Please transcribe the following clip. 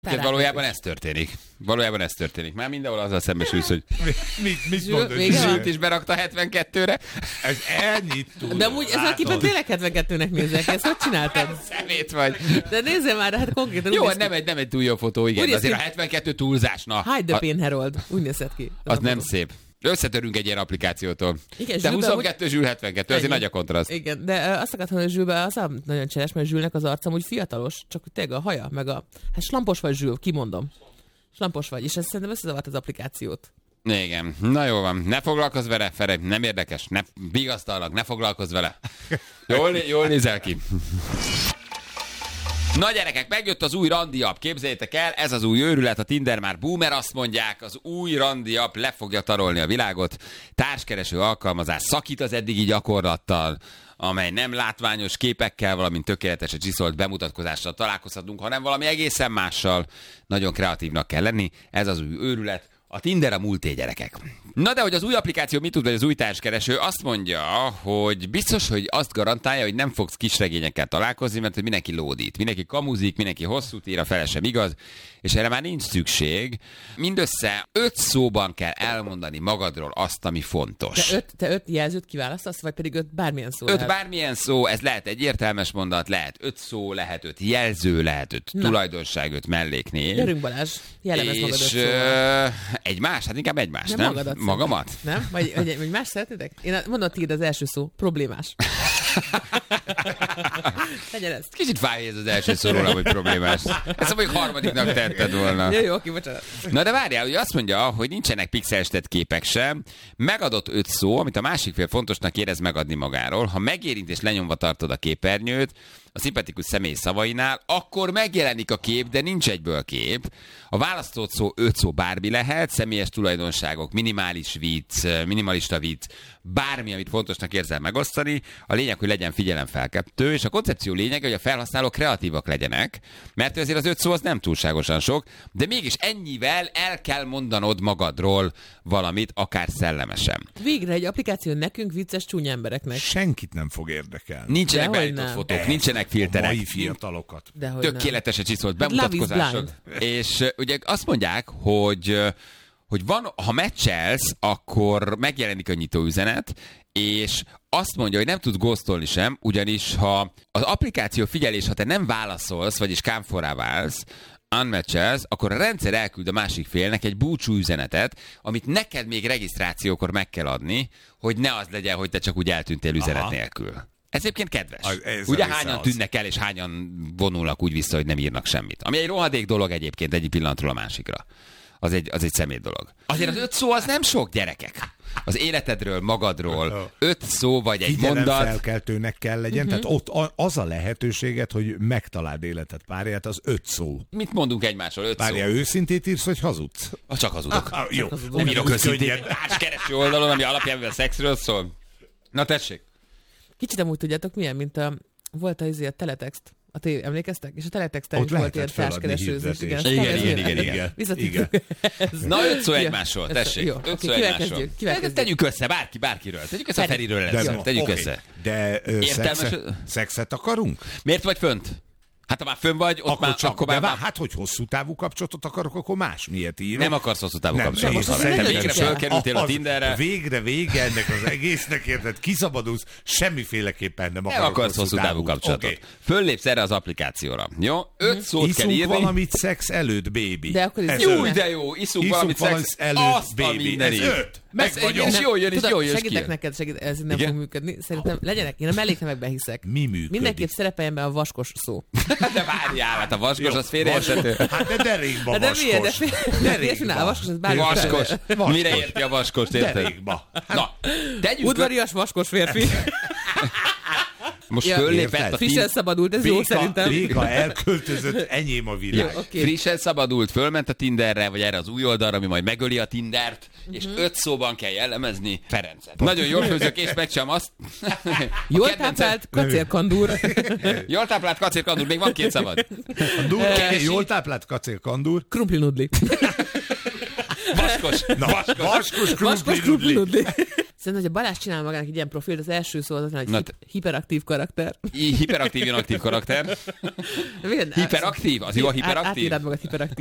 Valójában ez történik. Már mindenhol azzal szembesülsz, hogy Mit mondod? Zsült is berakta 72-re. Ez ennyit tud. De amúgy ezen a képen tényleg 72-nek nézek. Ezt hogy csináltad? Szemét vagy. De nézzél már, hát konkrétan Jó, úgy nem egy túl jó fotó, igen. Úgy Azért a néz ki. 72 túlzás, na. Hide the Pain Harold. Úgy nézett ki. Az nem szép. Összetörünk egy ilyen applikációtól. Igen, de Zsülbe 22, Zsül 72, azért Ennyi. nagy a kontraszt. Igen, de azt akartam, hogy Zsülbe az nagyon cseles, mert Zsülnek az arca úgy fiatalos, csak tényleg a haja, meg a... Hát slampos vagy Zsül, kimondom. Slampos vagy, és ez szerintem összezavart az applikációt. Igen, na jó van. Ne foglalkozz vele, Feri, nem érdekes. Ne vigasztalak, ne foglalkozz vele. Jól nézel ki. Na gyerekek, megjött az új randi app, képzeljétek el, ez az új őrület, a Tinder már boomer, azt mondják, az új randi app le fogja tarolni a világot, társkereső alkalmazás szakít az eddigi gyakorlattal, amely nem látványos képekkel, valamint tökéletes a csiszolt bemutatkozással találkozhatunk, hanem valami egészen mással. Nagyon kreatívnak kell lenni, ez az új őrület. A Tinder a múlté, gyerekek. Na de hogy az új applikáció mit tud, vagy az új társkereső, azt mondja, hogy biztos, hogy azt garantálja, hogy nem fogsz kisregényekkel találkozni, mert hogy mindenki lódít, mindenki kamuzik, mindenki hosszút ír, a fele sem igaz, és erre már nincs szükség. Mindössze 5 szóban kell elmondani magadról azt, ami fontos. Te 5 jelzőt kiválasztasz, vagy pedig 5 bármilyen szó 5 lehet? bármilyen szó, ez lehet egy értelmes mondat, lehet 5 szó, lehet 5 jelző, lehet 5 tulajdonság, 5 melléknév. Gyerünk Balázs, jellemez magad 5 És szóval. egymás? Hát inkább egymás, Nem nem? magadat Magamat? Nem? Vagy más szeretnétek? Én mondom, tiéd az első szó. Problémás. Legyen ez. Kicsit fáj ez az első szó róla, hogy problémás. Ezt mondjuk harmadiknak tetted volna. Jó, oké, bocsánat. Na de várjál, ugye azt mondja, hogy nincsenek pixelesített képek sem, megadott 5 szó, amit a másik fél fontosnak érez megadni magáról. Ha megérint és lenyomva tartod a képernyőt, a szimpatikus személy szavainál, akkor megjelenik a kép, de nincs egyből kép. A választott szó 5 szó bármi lehet, személyes tulajdonságok, minimális vicc, minimalista vicc, bármi, amit fontosnak érzel megosztani. A lényeg, hogy legyen figyelemfelkeltő, és a koncepció lényege, hogy a felhasználók kreatívak legyenek, mert azért az 5 szó az nem túlságosan sok, de mégis ennyivel el kell mondanod magadról valamit, akár szellemesen. Végre egy applikáció nekünk, vicces csúnya embereknek. Senkit nem fog érdekelni. Nincsenek Dehogy beállított nem. fotók, Ez nincsenek A filterek. mai fiatalokat. Dehogy nem. Tökéletesen csiszolt Hát Love is bemutatkozásod. És ugye azt mondják, hogy van, ha meccselsz, akkor megjelenik a nyitóüzenet, és azt mondja, hogy nem tudsz ghostolni sem, ugyanis ha az applikáció figyelés, ha te nem válaszolsz, vagyis kámforrá válsz, unmatchelsz, akkor a rendszer elküld a másik félnek egy búcsú üzenetet, amit neked még regisztrációkor meg kell adni, hogy ne az legyen, hogy te csak úgy eltűntél üzenet nélkül. Ez egyébként kedves. Ugye hányan tűnnek el, és hányan vonulnak úgy vissza, hogy nem írnak semmit. Ami egy rohadék dolog egyébként egyik pillanatról a másikra. Az egy szemét dolog. Azért az 5 szó az nem sok, gyerekek. Az életedről, magadról 5 szó vagy egy mondat. Felkeltőnek kell legyen, tehát ott az a lehetőséget, hogy megtaláld életed párját, az 5 szó. Mit mondunk egymásról? 5 szó. Párja, őszintét írsz, vagy hazudsz? Csak hazudok. Jó. Nem írok őszintén. Társkereső oldalon, ami alapján a szexről szól. Na tessék. Kicsit amúgy tudjátok milyen, mint volt a teletext. Emlékeztek? És a teletexten Ott is volt ilyen lehetett feladni társkeresőzés. hirdetést. Igen. Visszatítjuk. Na 5 szó egymásról, tessék. Jó, 5 szó kivel egymásról. kezdjük? Tegyük össze, bárkiről. Tegyük össze a Feriről először. Tegyük össze. De Értelmes- szexet akarunk? Miért vagy fönt? Hát ha már fönn vagy, ott már, akkor már... Hát, hogy hosszú távú kapcsolatot akarok, akkor más miért írok? Nem akarsz hosszú távú Nem, kapcsolatot. én Te szerintem végre sem. fölkerültél a Tinderre. Végre vége ennek az egésznek, érted? Kiszabadulsz, semmiféleképpen nem Nem akarok akarsz hosszú távú kapcsolatot. Oké. Föllépsz erre az applikációra. Jó? 5 szót kell Iszunk írni. valamit szex előtt, baby. De akkor Ez jó, öt. Jó, de jó. Iszunk valamit szex előtt, azt a baby. mindenit. Ez 5. Meg Ez vagyok. és jól jön, és Tudod, jól jössz segítek ki. neked, ez nem Igen? fog működni. Szerintem legyenek, én a melléknevekben hiszek. Mi működik? Mindenképp szerepeljen be a vaskos szó. De várjál, hát a vaskos Jó, az félreérthető. Hát de derékba De milyen, vaskos. férfinál a vaskos, ez bármi. Vaskos. Vaskos. Mire érti a vaskost, érted? Derékba. Na, tegyük Udvarias vaskos férfi. most Ja, föllépett érted? a Frissen szabadult, ez jó szerintem. Réka elköltözött, enyém a világ. Oké. frissen szabadult, fölment a Tinderre, vagy erre az új oldalra, ami majd megöli a Tindert, és 5 szóban kell jellemezni Ferencet. Nagyon jól főzök, és megcsinálom azt. Jól A kedvencem- táplált kacérkandúr. Jól táplált kacérkandúr, még van 2 szabad. Jól táplált kacélkandúr. Krumplinudli. Vaskos. Na, vaskos Vaskos krumpli. krumplinudli. Szerintem, hogy a Balázs csinál magának egy ilyen profilt, az első szó az, hogy hiperaktív karakter. Hiperaktív, inaktív karakter. Hiperaktív? Az jó a hiperaktív? Átírad magad hiperaktív.